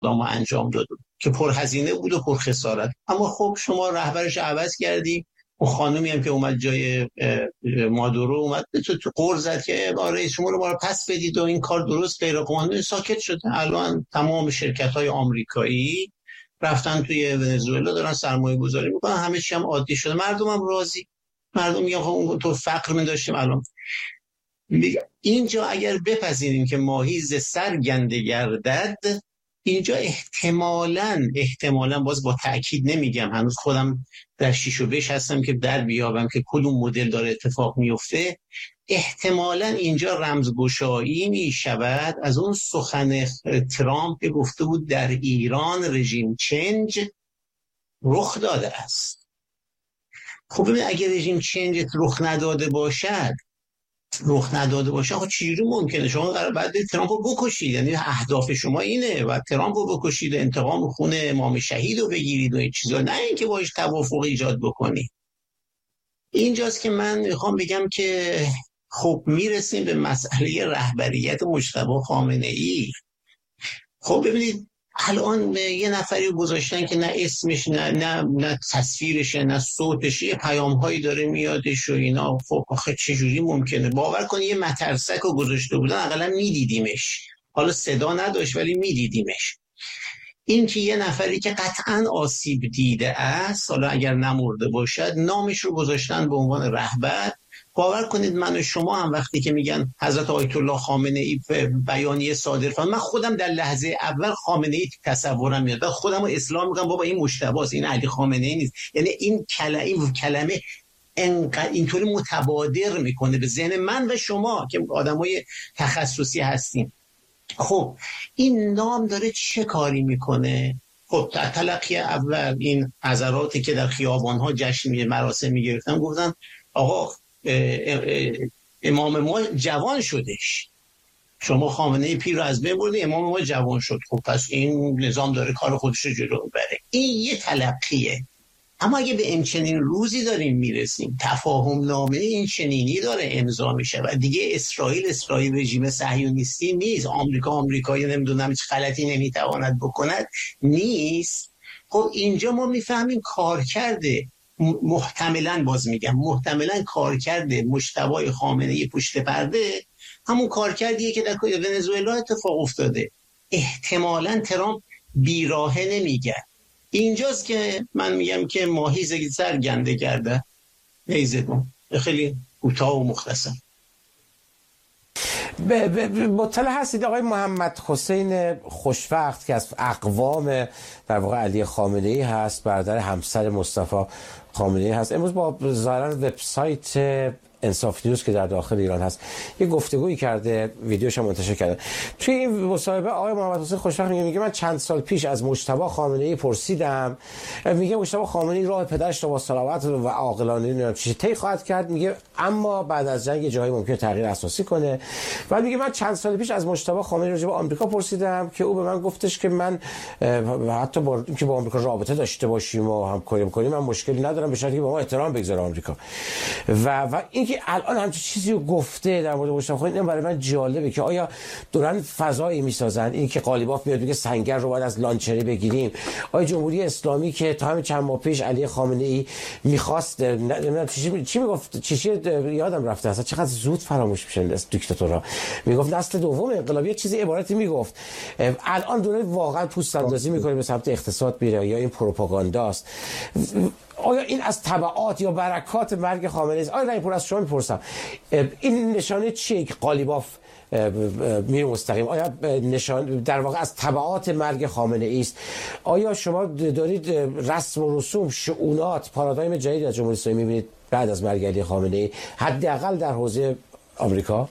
ما انجام داد که پرهزینه بود و پرخسارت. اما خب شما رهبرش عوض کردی، اون خانومی هم که اومد جای مادورو اومد تو قرض زد که رئیس جمهور ما رو پس بدید و این کار درست غیر قانونی، ساکت شده. الان تمام شرکت‌های آمریکایی رفتن توی ونزوئلا دارن سرمایه گذاری میکنن، همه چی هم عادی شده، مردم هم راضی. مردم میگن خب اون تو فقر می داشتیم الان. اینجا اگر بپذیریم که ماهی ز سر گنده گردد، اینجا احتمالاً باز با تأکید نمیگم، هنوز خودم در شیش و بش هستم که در بیابم که کدوم مدل داره اتفاق میفته. احتمالاً اینجا رمزگشایی می شود از اون سخن ترامپ که گفته بود در ایران رژیم چنج رخ داده است. خب ببین اگر رژیم چنج رخ نداده خب چجوری ممکنه شما قرار بعد ترامپ رو بکشید؟ یعنی اهداف شما اینه و ترامپ رو بکشید، انتقام خون امام شهید رو بگیرید و این چیزا، نه اینکه باش توافق ایجاد بکنید. اینجاست که من میخوام بگم که خب میرسیم به مسئله رهبریت مجتبی خامنه‌ای. خب ببینید الان یه نفری رو گذاشتن که نه اسمش نه تصویرشه نه صوتشه، پیام‌هایی داره میادش و اینا. خب آخه چجوری ممکنه؟ باور کن یه مترسک رو گذاشته بودن اقلا میدیدیمش، حالا صدا نداشت ولی میدیدیمش. این که یه نفری که قطعاً آسیب دیده است، حالا اگر نمرده باشد، نامش رو گذاشتن به عنوان رهبر. باور کنید من و شما هم وقتی که میگن حضرت آیت الله خامنه‌ای بیانیه صادر فرمود، من خودم در لحظه اول خامنه‌ای تصورم میاد، خودم رو اسلام میگم بابا این مجتبی‌ست، این علی خامنه‌ای نیست. یعنی این کلمه اینطوری متبادر میکنه به ذهن من و شما که آدمای تخصصی هستیم. خب این نام داره چه کاری میکنه؟ خب در تلقی اول این عذراتی که در خیابان‌ها جشن مراسم میگرفتن گفتن آقا امام ما جوان شدش، شما خامنه‌ای پیر رو از بین بردی، امام ما جوان شد. خب پس این نظام داره کار خودش رو جلو میبره. این یه تلقیه. اما اگه به این چنین روزی داریم میرسیم، تفاهم نامه این چنینی داره امضا میشه و دیگه اسرائیل رژیم صهیونیستی نیست، آمریکایی نمیدونم هیچ غلطی نمیتواند بکند نیست. خب اینجا ما میفهمیم کار کرده محتملاً کار کرده مجتبی خامنه‌ای پشت پرده همون کار کردیه که در ونزوئلا اتفاق افتاده. احتمالاً ترامپ بیراهه نمیگه. اینجاست که من میگم که ماهی ز سر گنده گرده. نیزدون خیلی کوتاه و مختصر. مطلع هستید آقای محمد حسین خوشوقت که از اقوام در واقع علی خامنه‌ای هست، برادر همسر مصطفی خامنه‌ای هست، امروز با ظاهرا وبسایت انصاف نیوز که در داخل ایران هست یه گفتگویی کرده، ویدیوش هم منتشر کرده. توی این مصاحبه آقای محمد حسین خوشوقت میگه من چند سال پیش از مجتبی خامنه‌ای پرسیدم، میگه مجتبی خامنه‌ای راه پدرش رو با صلابت و عاقلانه چیزی طی خواهد کرد، میگه اما بعد از جنگ جایی ممکنه تغییر اساسی کنه. بعد میگه من چند سال پیش از مجتبی خامنه‌ای راجع به آمریکا پرسیدم که او به من گفتش که من حتی با اینکه با آمریکا رابطه داشته باشیم و همکاری کنیم من مشکلی ندارم، به شرطی که با ما احترام بگذاره آمریکا. و اینکه الان همچین چیزی رو گفته در مورد مجتبی خامنه‌ای، این برای من جالبه که آیا دوران فضایی میسازن، این که قالیباف میاد میگه سنگر رو باید از لانچری بگیریم، آیا جمهوری اسلامی که تا همین چند ماه پیش علی خامنه‌ای میخواست چی میگفت، چی یادم رفته اصلا چقدر زود فراموش میشن دیکتاتورها، میگفت نسل دوم انقلابی چیزی عبارتی میگفت. الان داره واقعا پوست اندازی میکنه به سمت اقتصاد میره یا این پروپاگانداست. آیا این از تبعات یا برکات مرگ خامنه‌ای است؟ آیا رایپور از شما میپرسم این نشانه چیه که قالیباف میره مستقیم؟ آیا نشان در واقع از تبعات مرگ خامنه‌ای است؟ آیا شما دارید رسم و رسوم، شؤونات، پارادایم جدید از جمهوری اسلامی میبینید بعد از مرگ علی خامنه‌ای، حداقل در حوزه آمریکا؟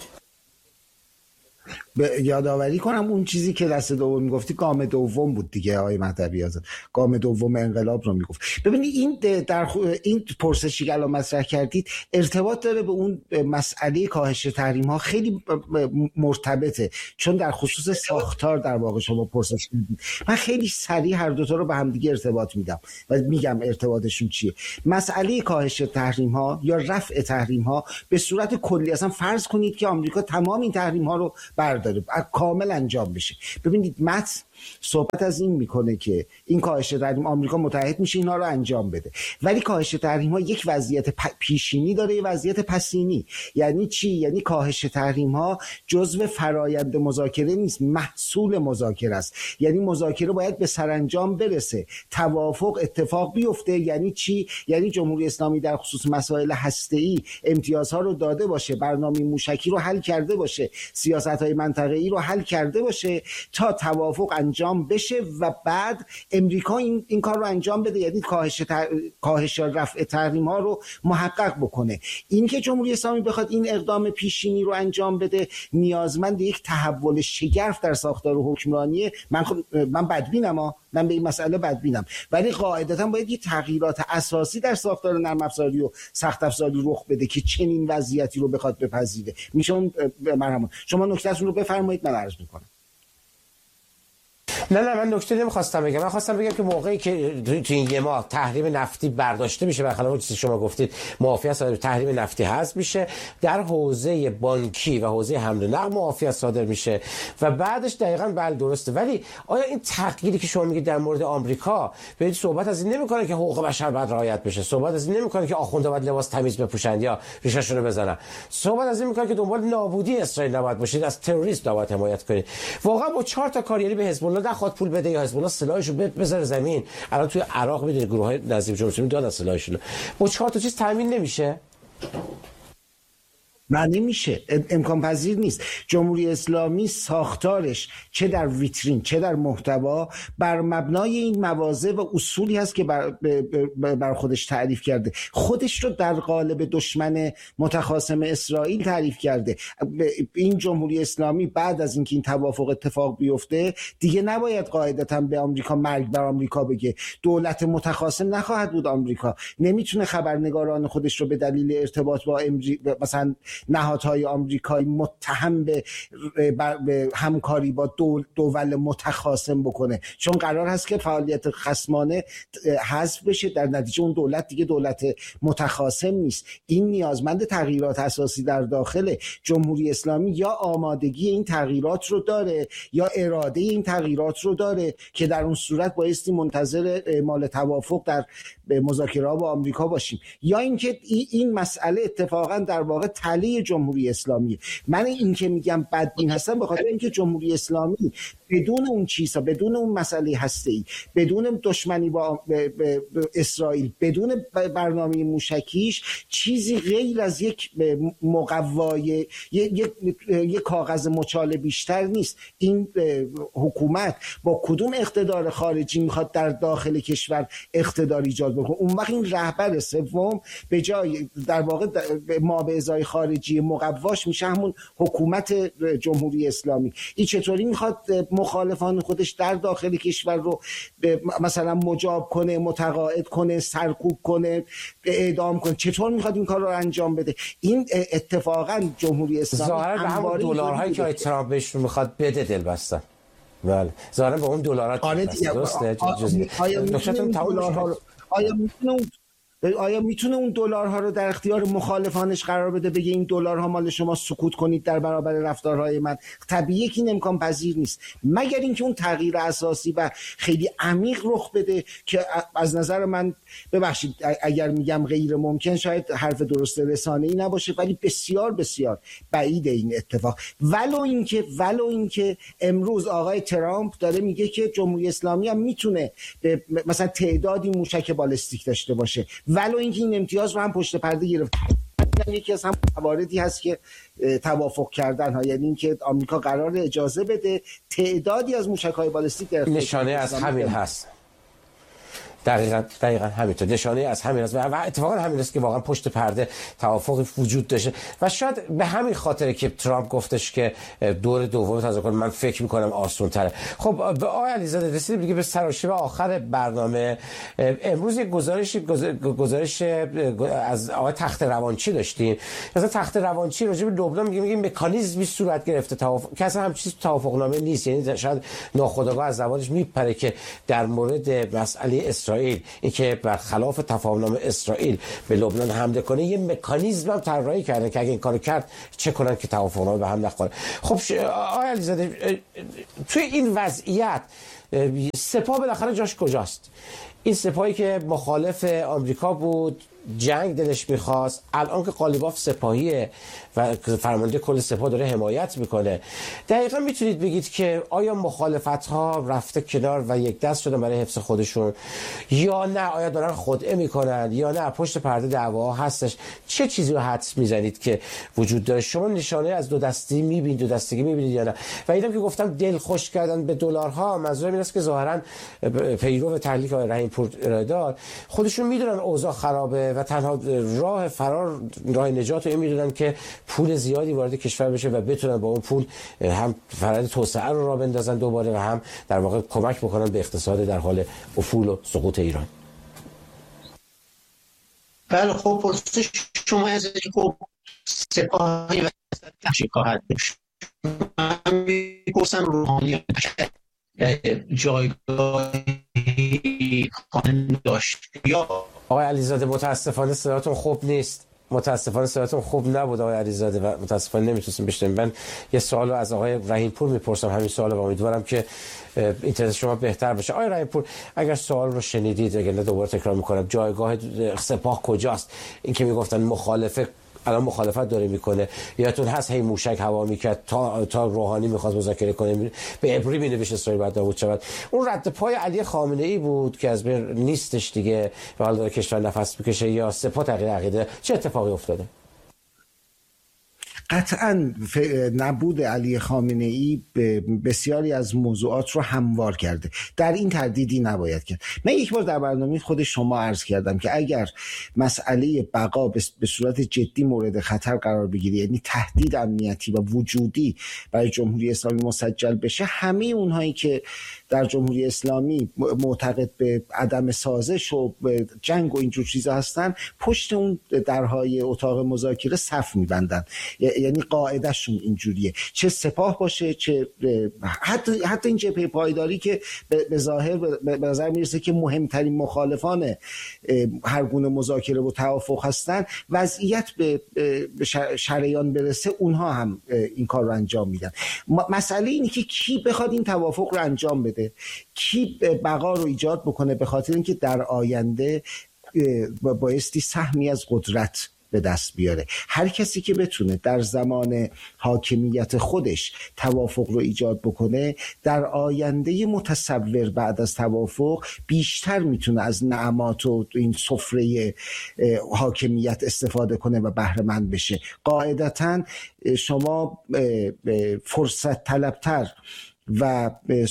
یادآوری کنم اون چیزی که دست دوم میگفتی گام دوم بود دیگه آقای مهدوی آزاد، گام دوم انقلاب رو میگفت. ببینید این در این پرسشی که الان مطرح کردید ارتباط داره به اون مسئله کاهش تحریم ها، خیلی مرتبطه، چون در خصوص ساختار در واقع شما پرسش کردید. من خیلی سریع هر دو تا رو به هم دیگه ارتباط میدم و میگم ارتباطشون چیه. مسئله کاهش تحریم ها یا رفع تحریم ها به صورت کلی، اصلا فرض کنید که آمریکا تمام این تحریم ها رو برداشت، برداره، کامل انجام بشه. ببینید متن صحبت از این میکنه که این کاهش تحریم آمریکا متحد میشه اینا رو انجام بده، ولی کاهش تحریم ها یک وضعیت پیشینی داره، یک وضعیت پسینی. یعنی چی؟ یعنی کاهش تحریم ها جزو فرایند مذاکره نیست، محصول مذاکره است. یعنی مذاکره باید به سرانجام برسه، توافق اتفاق بیفته. یعنی چی؟ یعنی جمهوری اسلامی در خصوص مسائل هسته‌ای امتیازها رو داده باشه، برنامه موشکی رو حل کرده باشه، سیاست‌های منطقه‌ای رو حل کرده باشه تا توافق انجام بشه و بعد امریکا این کار رو انجام بده، یعنی کاهش رفع تحریم ها رو محقق بکنه. این که جمهوری اسلامی بخواد این اقدام پیشینی رو انجام بده نیازمند یک تحول شگرف در ساختار حکمرانیه. من بدبینم، من به این مسئله بدبینم، ولی قاعدتا باید یک تغییرات اساسی در ساختار نرم افزاری و سخت افزاری رخ بده که چنین وضعیتی رو بخواد بپذیره. میشه مرحبا شما نکته‌تون رو بفرمایید، من عرض میکنم. نه من نکته نمیخواستم بگم. من خواستم بگم که موقعی که تو این یه ماه تحریم نفتی برداشته میشه، برخلاف چیزی شما گفتید معافیت صادر تحریم نفتی حذف میشه، در حوزه بانکی و حوزه حمل و نقل معافیت صادر میشه و بعدش دقیقاً بله درسته. ولی آیا این تغییری که شما میگید در مورد آمریکا، ببینید صحبت از این نمیکنه که حقوق بشر باید رعایت بشه، صحبت از این نمیکنه که آخوندا باید لباس تمیز بپوشن یا ریشه‌شون رو بزنن، صحبت از این میکنه که دنبال نابودی اسرائیل نباید باشید، از تروریسم نباید حمایت کنید. واقعا با 4 تا کارگری به حزب الله نخواد پول بده یا حزب الله سلاحش رو بذاره زمین. الان توی عراق میدونید گروه‌های نظیر جمهوری اسلامی دادن سلاحشون، با 4 تا چیز تامین نمیشه. نه نمیشه، امکان پذیر نیست. جمهوری اسلامی ساختارش چه در ویترین چه در محتوا بر مبنای این مواضع و اصولی هست که بر خودش تعریف کرده. خودش رو در قالب دشمن متخاصم اسرائیل تعریف کرده. این جمهوری اسلامی بعد از اینکه این توافق اتفاق بیفته دیگه نباید قاعدتاً به آمریکا مرگ بر آمریکا بگه. دولت متخاصم نخواهد بود آمریکا. نمیتونه خبرنگاران خودش رو به دلیل ارتباط با مثلا نهادهای آمریکایی متهم به همکاری با دول متخاصم بکنه، چون قرار هست که فعالیت خصمانه حذف بشه، در نتیجه اون دولت دیگه دولت متخاصم نیست. این نیازمند تغییرات اساسی در داخل جمهوری اسلامی، یا آمادگی این تغییرات رو داره یا اراده این تغییرات رو داره که در اون صورت بایستی منتظر اعمال توافق در مذاکرات با آمریکا باشیم، یا اینکه این مسئله اتفاقا در واقع تله جمهوری اسلامی. من این که میگم بدبین هستم به خاطر اینکه جمهوری اسلامی بدون اون چیزها، بدون اون مسئله هسته‌ای، بدون دشمنی با اسرائیل، بدون برنامه موشکیش، چیزی غیر از یک مقوای یک کاغذ مچاله بیشتر نیست. این حکومت با کدوم اقتدار خارجی میخواد در داخل کشور اقتدار ایجاد بکنه؟ اون وقت این رهبر سوم به جای در واقع ما به ازای خارجی مقواش میشه همون حکومت جمهوری اسلامی. این چطوری میخواد مخالفان خودش در داخل کشور رو مثلا مجاب کنه، متقاعد کنه، سرکوب کنه، اعدام کنه؟ چطور میخواد این کار رو انجام بده؟ این اتفاقا جمهوری اسلامی ظاهرا به همون دلارهایی که ترامپ بهش میخواد بده دل بستن. بله ظاهرا به اون دلارها درسته. آیا میتونه اون دلارها رو در اختیار مخالفانش قرار بده، بگه این دلارها مال شما، سکوت کنید در برابر رفتارهای من؟ طبیعیه که این امکان پذیر نیست، مگر اینکه اون تغییر اساسی و خیلی عمیق رخ بده که از نظر من، ببخشید اگر میگم غیر ممکن شاید حرف درست رسانه‌ای نباشه، ولی بسیار بسیار بعید این اتفاق. ولو اینکه امروز آقای ترامپ داره میگه که جمهوری اسلامی هم میتونه مثلا تعدادی موشک بالستیک داشته باشه، ولو اینکه این امتیاز رو هم پشت پرده گرفت. یکی از هم مواردی هست که توافق کردن ها، یعنی اینکه آمریکا قرار اجازه بده تعدادی از موشک‌های بالستیک در نشانه از همین هست. دقیقاً همینطور، نشانه از همین است و اتفاقا همین است که واقعا پشت پرده توافق وجود داشته و شاید به همین خاطره که ترامپ گفتش که دور دوم تازه من فکر می‌کنم آسان‌تره. خب آقای علیزاده رسیدیم دیگه به سراشیب آخر برنامه. امروز یک گزارش از آقای تخت روانچی داشتیم. مثلا تخت روانچی راجع به لبنان میگه مکانیزمی صورت گرفته توافق که اصلا هم چیز توافقنامه نیست، یعنی شاید ناخودآگاه از زبانش میپره که در مورد مسئله اسرائیل اسرائیل، اینکه برخلاف تفاهم‌نامه اسرائیل به لبنان حمله کنه، یه مکانیزم هم طراحی کرده که اگه این کارو کرد چه کنن که توافقنامه به هم نخوره. خب آقای علیزاده، توی این وضعیت سپاه بالاخره جاش کجاست؟ این سپاهی که مخالف آمریکا بود، جنگ دلش میخواست، الان که قالیباف سپاهیه و فرمانده کل سپاه داره حمایت میکنه، دقیقا میتونید بگید که آیا مخالفت ها رفته کنار و یک دست شدن برای حفظ خودشون یا نه؟ آیا دارن خدعه میکنن یا نه پشت پرده دعوا هستش؟ چه چیزی رو حدس میزنید که وجود داره؟ شما نشانه از دو دستی میبینید، دو دستگی میبینید یا نه؟ و اینم که گفتم دل خوش کردن به دلارها، منظورم این است که ظاهرا پیرو تحلیل آقای رحیم پور ارائه داد، خودشون میدونن اوضاع خرابه و تنها راه فرار، راه نجات رو این میدونن که پول زیادی وارد کشور بشه و بتونن با اون پول هم فرآیند توسعه رو راه بندازن دوباره و هم در واقع کمک بکنن به اقتصاد در حال افول و سقوط ایران. بله خب پرسش شما از خب سپاهی و چی خواهد داشت؟ من میپرسم روحانی جایگاهی خواهند داشت یا؟ آقای علیزاده متاسفانه صداتون خوب نیست، متاسفانه صداتون خوب نبود آقای علیزاده و متاسفانه نمیتونستم بشنویم. من یه سوال رو از آقای رحیم پور میپرسم، همین سوال رو، امیدوارم که اینترنت شما بهتر بشه. آقای رحیم پور، اگر سوال رو شنیدید، اگر نه دوباره تکرار میکنم، جایگاه سپاه کجاست؟ این که میگفتن مخالفه الان مخالفت داره میکنه، یادتون هست هی موشک هوا میکرد تا روحانی میخواست مذاکره کنه، به ابری مینوشت اسرائیل بعد نابود شود. اون رد پای علی خامنه ای بود که از بین نیستش دیگه و حالا داره کشور نفس میکشه، یا سپاه تغییر عقیده؟ چه اتفاقی افتاده؟ قطعا نبود علی خامنه ای بسیاری از موضوعات رو هموار کرده، در این تردیدی نباید کرد. من یک بار در برنامه خود شما عرض کردم که اگر مسئله بقا به صورت جدی مورد خطر قرار بگیره، یعنی تهدید امنیتی و وجودی برای جمهوری اسلامی مسجل بشه، همه اونهایی که در جمهوری اسلامی معتقد به عدم سازش و جنگ و اینجور چیزا هستن، پشت اون درهای اتاق مذاکره صف میبندن. یعنی قاعدهشون اینجوریه، چه سپاه باشه، چه حتی این جبهه پایداری که به ظاهر به نظر میرسه که مهمترین مخالفان هر گونه مذاکره و توافق هستن، وضعیت به شریان برسه اونها هم این کار رو انجام میدن. مسئله اینه که کی بخواد این توافق رو انجام بده، کی بقا رو ایجاد بکنه، به خاطر اینکه در آینده بایستی سهمی از قدرت به دست بیاره. هر کسی که بتونه در زمان حاکمیت خودش توافق رو ایجاد بکنه، در آینده متصور بعد از توافق بیشتر میتونه از نعمات و این سفره حاکمیت استفاده کنه و بهره مند بشه. قاعدتاً شما فرصت طلبتر و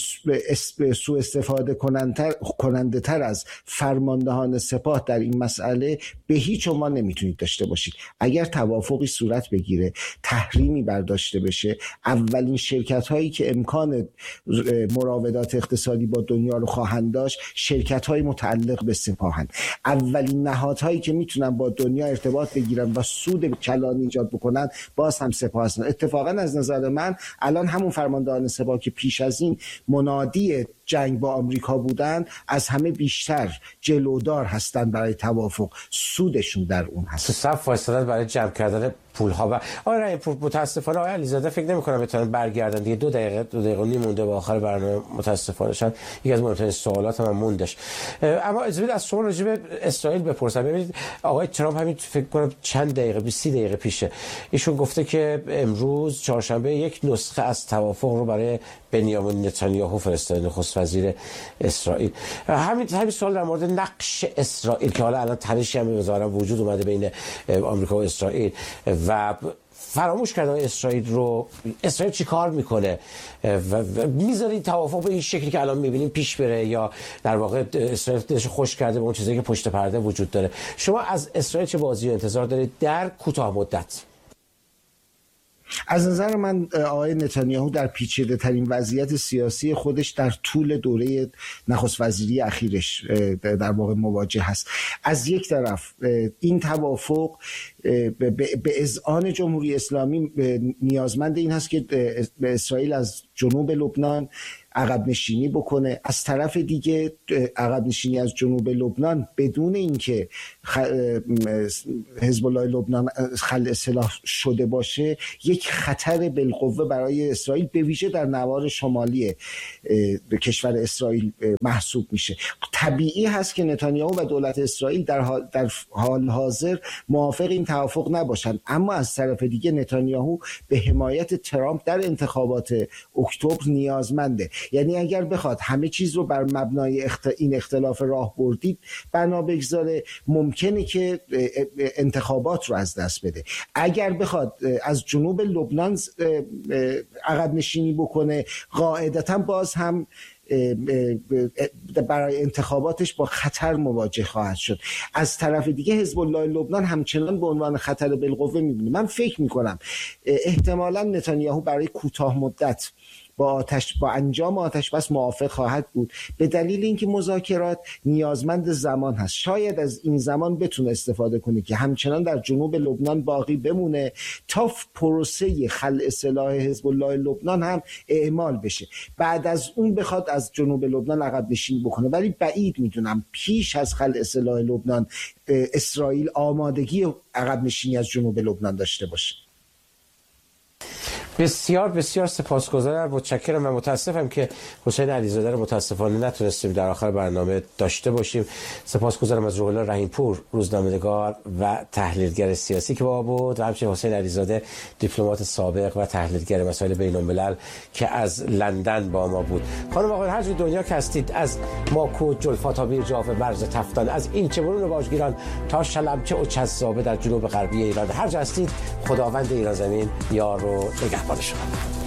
سوء استفاده کننده تر از فرماندهان سپاه در این مسئله به هیچ عنوان نمیتونید داشته باشید. اگر توافقی صورت بگیره، تحریمی برداشته بشه، اولین شرکت هایی که امکان مراودات اقتصادی با دنیا رو خواهند داشت شرکت های متعلق به سپاهند. اولین نهادهایی که میتونن با دنیا ارتباط بگیرن و سود کلان ایجاد بکنن باز هم سپاه هستن. اتفاقا از نظر من الان همون فرماندهان سپاه که پیش از این منادی جنگ با آمریکا بودن، از همه بیشتر جلودار هستن برای توافق، سودشون در اون هست. صف وایسادن برای جمع کردن پول‌ها. و آره متاسفانه آقای علیزاده فکر نمی‌کنم بتونن برگردن دیگه. 2 دقیقه و نیم مونده به آخر برنامه. متاسفانه شاید یکی از مهمترین سوالات من موندش. اما اجازه بدید از شما راجع به اسرائیل بپرسم. ببینید آقای ترامپ همین فکر کنم چند دقیقه 20 دقیقه پیشه ایشون گفته که امروز چهارشنبه یک نسخه از توافق رو برای بنیامین نتانیاهو فرستاد، نخست وزیر اسرائیل. همین سوال در مورد نقش اسرائیل که حالا الان تنشی هم بذارم وجود اومده بین آمریکا و اسرائیل و فراموش کرده اسرائیل چی کار میکنه و میذاره این توافق به این شکلی که الان میبینیم پیش بره، یا در واقع اسرائیل دلش خوش کرده به اون چیزایی که پشت پرده وجود داره. شما از اسرائیل چه بازی انتظار دارید در کوتاه مدت؟ از نظر من آقای نتانیاهو در پیچیده ترین وضعیت سیاسی خودش در طول دوره نخست وزیری اخیرش در واقع مواجه هست. از یک طرف این توافق به اذعان جمهوری اسلامی نیازمند این هست که اسرائیل از جنوب لبنان عقب نشینی بکنه. از طرف دیگه عقب نشینی از جنوب لبنان بدون اینکه حزب الله لبنان خلع سلاح شده باشه یک خطر بالقوه برای اسرائیل به ویژه در نوار شمالی کشور اسرائیل محسوب میشه. طبیعی هست که نتانیاهو و دولت اسرائیل در حال حاضر موافق این توافق نباشند، اما از طرف دیگه نتانیاهو به حمایت ترامپ در انتخابات اکتبر نیازمنده. یعنی اگر بخواد همه چیز رو بر مبنای این اختلاف راهبردی بنا بگذاره ممکنه که انتخابات رو از دست بده. اگر بخواد از جنوب لبنان عقب نشینی بکنه قاعدتا باز هم برای انتخاباتش با خطر مواجه خواهد شد. از طرف دیگه حزب الله لبنان همچنان به عنوان خطر بالقوه میبینه. من فکر میکنم احتمالاً نتانیاهو برای کوتاه مدت با انجام آتش بس موافق خواهد بود، به دلیل اینکه مذاکرات نیازمند زمان هست. شاید از این زمان بتونه استفاده کنه که همچنان در جنوب لبنان باقی بمونه تا پروسه خلع سلاح حزب الله لبنان هم اعمال بشه. بعد از اون بخواد از جنوب لبنان عقب نشینی بکنه، ولی بعید میدونم پیش از خلع سلاح لبنان اسرائیل آمادگی عقب نشینی از جنوب لبنان داشته باشه. بسیار بسیار سپاسگزارم، متشکرم و متاسفم که حسین علیزاده رو متاسفانه نتونستیم در آخر برنامه داشته باشیم. سپاسگزارم از روح الله رحیمپور، روزنامه‌نگار و تحلیلگر سیاسی که با ما بود، و همچنین حسین علیزاده، دیپلمات سابق و تحلیلگر مسائل بین‌الملل که از لندن با ما بود. خانم و آقایان، هر جای دنیا که هستید، از ماکو، جلفا تا بیر جاف، مرز تفتان، از این چه برون باجگیران تا شلمچه و چسابه در جنوب غربی ایران، هر جا هستید، خداوند ایران زمین یار و نگهبان شما.